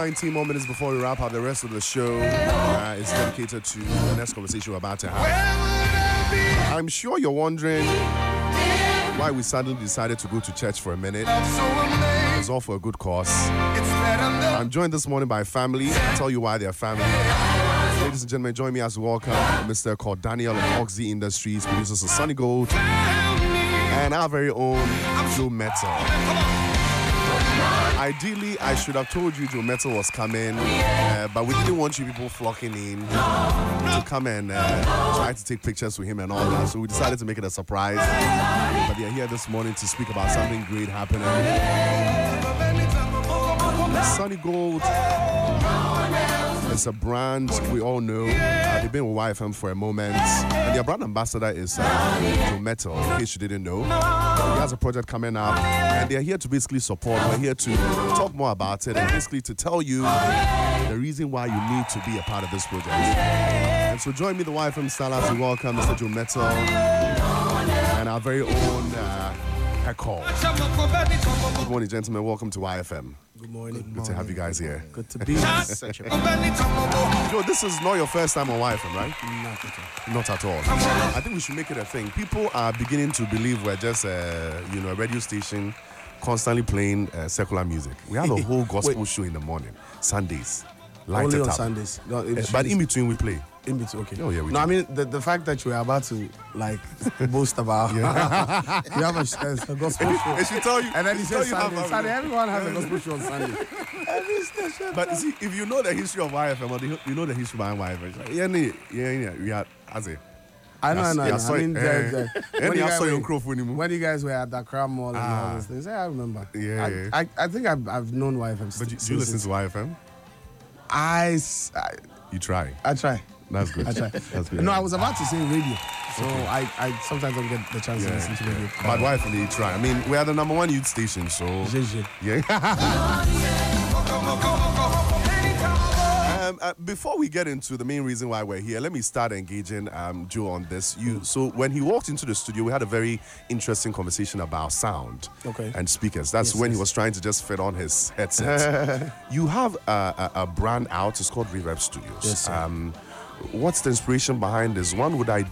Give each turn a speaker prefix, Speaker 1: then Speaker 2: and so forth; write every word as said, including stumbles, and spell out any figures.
Speaker 1: nineteen more minutes before we wrap up. The rest of the show uh, is dedicated to the next conversation we're about to have. I'm sure you're wondering why we suddenly decided to go to church for a minute. It was all for a good cause. I'm joined this morning by family. I'll tell you why they're family. Ladies and gentlemen, join me as we welcome Mister called Daniel of Oxy Industries, produces of Sunny Gold, and our very own Joe Metal. Ideally, I should have told you Joe Metal was coming, uh, but we didn't want you people flocking in to come and uh, try to take pictures with him and all that. So we decided to make it a surprise. But they're here this morning to speak about something great happening. Sunny Gold is a brand we all know. Uh, they've been with Y F M for a moment. And their brand ambassador is uh, Joe Metal, in case you didn't know. He has a project coming up, and they're here to basically support. We're here to talk more about it and basically to tell you the reason why you need to be a part of this project. And so join me, the Y F M style, as we welcome Mister Joe Metal and our very own uh, Hecol. Good morning, gentlemen. Welcome to Y F M.
Speaker 2: Good morning.
Speaker 1: Good, good to have you guys here.
Speaker 2: Good to be here. Such a
Speaker 1: Joe, this is not your first time on Y F M, right?
Speaker 2: Not at all.
Speaker 1: Not at all. I think we should make it a thing. People are beginning to believe we're just uh, you know, a radio station constantly playing uh, secular music. We have a whole gospel show in the morning, Sundays. Light
Speaker 2: Only
Speaker 1: it
Speaker 2: on
Speaker 1: up.
Speaker 2: Sundays. No,
Speaker 1: Uh, but in between we play.
Speaker 2: in between, okay.
Speaker 1: Oh, yeah, we
Speaker 2: no,
Speaker 1: do.
Speaker 2: I mean the, the fact that you are about to like boast about. You have a, a gospel show.
Speaker 1: They should tell you.
Speaker 2: And then he
Speaker 1: they should
Speaker 2: says
Speaker 1: tell you
Speaker 2: Sunday.
Speaker 1: how-
Speaker 2: Sunday. Everyone has a gospel show on Sunday. Every station.
Speaker 1: But you see, if you know the history of Y F M, or the, you know the history behind Y F M, it's like, yeah, yeah, yeah, yeah, we are as a.
Speaker 2: I know, I know. I, know. I mean, the, the, when, you guys
Speaker 1: saw your
Speaker 2: were,
Speaker 1: crop when
Speaker 2: when you guys were at the Accra Mall and
Speaker 1: Ah.
Speaker 2: all those things, yeah, I remember.
Speaker 1: Yeah,
Speaker 2: I,
Speaker 1: yeah.
Speaker 2: I, I think I've, I've known Y F M.
Speaker 1: But you, do you listen to Y F M?
Speaker 2: I, s- I,
Speaker 1: You try.
Speaker 2: I try.
Speaker 1: That's good.
Speaker 2: I try.
Speaker 1: That's good.
Speaker 2: No, I was about to say radio, so I, I sometimes don't get the chance to
Speaker 1: Yeah,
Speaker 2: listen to radio.
Speaker 1: But Y F M, they try. I mean, we are the number one youth station, so
Speaker 2: J J.
Speaker 1: yeah. Um, uh, before we get into the main reason why we're here, let me start engaging um, Joe on this. You so when he walked into the studio, we had a very interesting conversation about sound
Speaker 2: Okay.
Speaker 1: and speakers. That's
Speaker 2: Yes,
Speaker 1: when he
Speaker 2: yes.
Speaker 1: was trying to just fit on his headset. You have a, a, a brand out. It's called Reverb Studios.
Speaker 2: Yes, sir.
Speaker 1: Um, what's the inspiration behind this? One would I